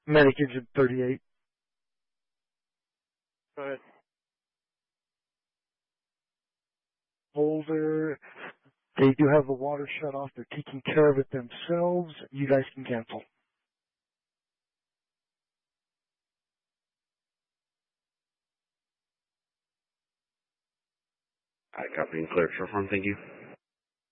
Medic Engine 38. Go ahead. Boulder, they do have the water shut off. They're taking care of it themselves. You guys can cancel. I copy and clear. Short form, thank you.